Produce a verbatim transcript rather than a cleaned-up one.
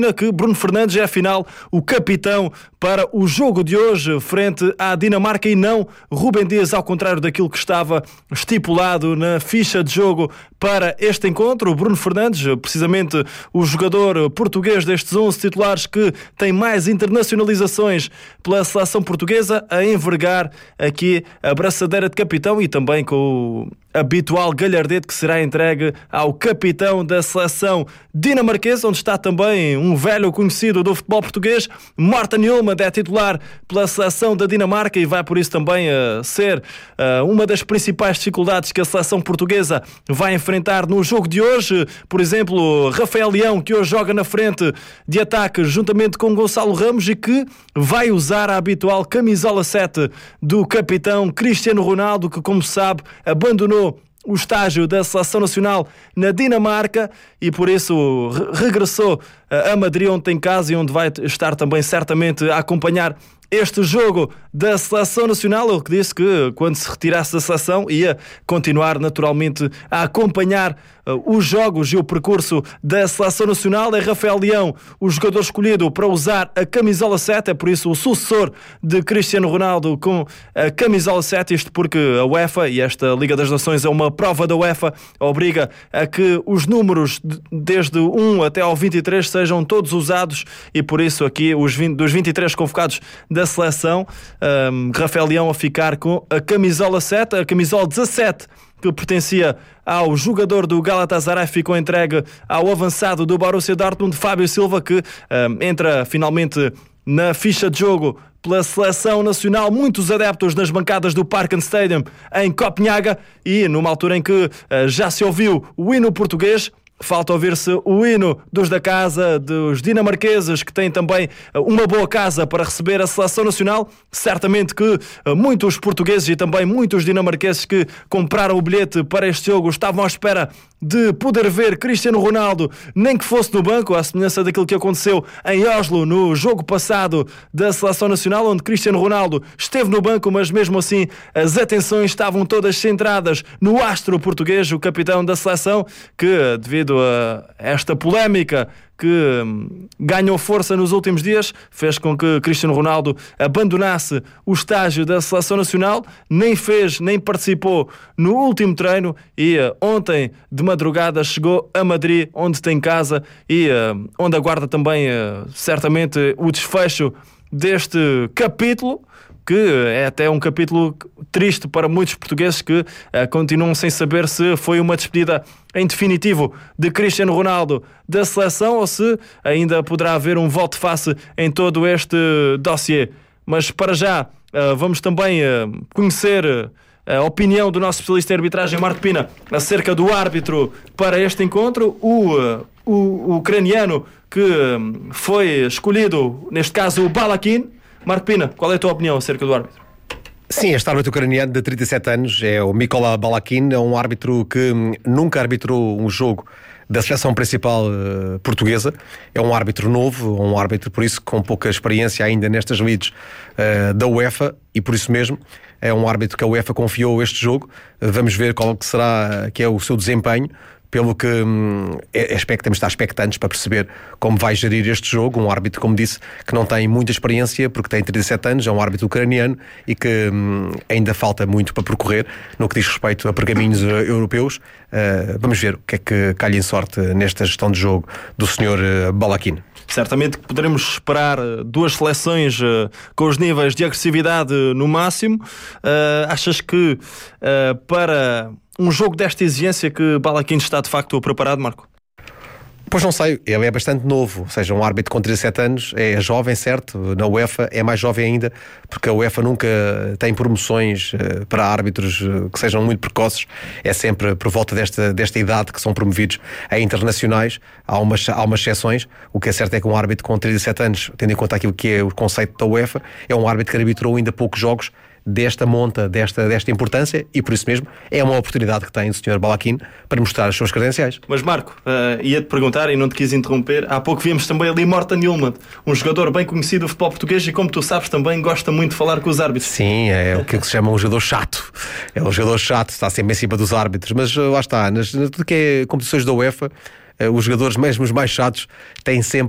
que Bruno Fernandes é afinal o capitão para o jogo de hoje frente à Dinamarca e não Rúben Dias, ao contrário daquilo que estava estipulado na ficha de jogo para este encontro. Bruno Fernandes, precisamente o jogador português destes onze titulares que tem mais internacionalizações pela seleção portuguesa, a envergar aqui a braçadeira de capitão e também com o habitual galhardete que será entregue ao capitão da seleção dinamarquesa, onde está também um velho conhecido do futebol português. Morten Hjulmand é titular pela seleção da Dinamarca e vai por isso também uh, ser uh, uma das principais dificuldades que a seleção portuguesa vai enfrentar no jogo de hoje. Por exemplo, Rafael Leão, que hoje joga na frente de ataque juntamente com Gonçalo Ramos e que vai usar a habitual camisola sete do capitão Cristiano Ronaldo, que, como se sabe, abandonou o estágio da seleção nacional na Dinamarca e por isso re- regressou a Madrid, onde tem casa e onde vai estar também certamente a acompanhar este jogo da seleção nacional. Ele que disse que quando se retirasse da seleção ia continuar naturalmente a acompanhar uh, os jogos e o percurso da seleção nacional. É Rafael Leão o jogador escolhido para usar a camisola sete, é por isso o sucessor de Cristiano Ronaldo com a camisola sete, isto porque a UEFA, e esta Liga das Nações é uma prova da UEFA, obriga a que os números de, desde um até ao vinte e três sejam todos usados e por isso aqui os vinte, dos vinte e três convocados da seleção, um, Rafael Leão a ficar com a camisola sete, a camisola dezassete que pertencia ao jogador do Galatasaray ficou entregue ao avançado do Borussia Dortmund, Fábio Silva, que um, entra finalmente na ficha de jogo pela seleção nacional. Muitos adeptos nas bancadas do Parken Stadium em Copenhaga e numa altura em que uh, já se ouviu o hino português, falta ouvir-se o hino dos da casa, dos dinamarqueses, que têm também uma boa casa para receber a seleção nacional. Certamente que muitos portugueses e também muitos dinamarqueses que compraram o bilhete para este jogo estavam à espera de poder ver Cristiano Ronaldo, nem que fosse no banco, à semelhança daquilo que aconteceu em Oslo no jogo passado da seleção nacional, onde Cristiano Ronaldo esteve no banco, mas mesmo assim as atenções estavam todas centradas no astro português, o capitão da seleção, que devido a esta polémica que ganhou força nos últimos dias, fez com que Cristiano Ronaldo abandonasse o estágio da seleção nacional, nem fez, nem participou no último treino e uh, ontem de madrugada chegou a Madrid, onde tem casa e uh, onde aguarda também uh, certamente o desfecho deste capítulo, que é até um capítulo triste para muitos portugueses que uh, continuam sem saber se foi uma despedida em definitivo de Cristiano Ronaldo da seleção ou se ainda poderá haver um volte-face em todo este dossiê. Mas para já uh, vamos também uh, conhecer uh, a opinião do nosso especialista em arbitragem, Marco Pina, acerca do árbitro para este encontro, o, uh, o, o ucraniano que uh, foi escolhido, neste caso o Balakin. Marco Pina, qual é a tua opinião acerca do árbitro? Sim, este árbitro ucraniano de trinta e sete anos é o Mykola Balakin, é um árbitro que nunca arbitrou um jogo da seleção principal uh, portuguesa, é um árbitro novo, um árbitro por isso com pouca experiência ainda nestas lides uh, da UEFA e por isso mesmo é um árbitro que a UEFA confiou este jogo. Uh, vamos ver qual que será que é o seu desempenho, pelo que hum, é, é, temos de estar expectantes para perceber como vai gerir este jogo. Um árbitro, como disse, que não tem muita experiência porque tem trinta e sete anos, é um árbitro ucraniano e que hum, ainda falta muito para percorrer no que diz respeito a pergaminhos uh, europeus. Uh, vamos ver o que é que calha em sorte nesta gestão de jogo do senhor uh, Balakin. Certamente que poderemos esperar duas seleções uh, com os níveis de agressividade no máximo. Uh, achas que uh, para um jogo desta exigência que Balakin está de facto preparado, Marco? Pois não sei, ele é bastante novo, ou seja, um árbitro com trinta e sete anos, é jovem, certo, na UEFA é mais jovem ainda, porque a UEFA nunca tem promoções uh, para árbitros uh, que sejam muito precoces, é sempre por volta desta, desta idade que são promovidos a internacionais, há umas, há umas exceções. O que é certo é que um árbitro com trinta e sete anos, tendo em conta aquilo que é o conceito da UEFA, é um árbitro que arbitrou ainda poucos jogos desta monta, desta, desta importância e por isso mesmo é uma oportunidade que tem o senhor Balakin para mostrar as suas credenciais. Mas Marco, uh, ia-te perguntar e não te quis interromper, há pouco vimos também ali Morten Hjulmand, um jogador bem conhecido do futebol português e como tu sabes também gosta muito de falar com os árbitros. Sim, é o que se chama um jogador chato, é um jogador chato, está sempre em cima dos árbitros, mas uh, lá está, nas, nas tudo que é competições da UEFA, uh, os jogadores mesmo os mais chatos têm sempre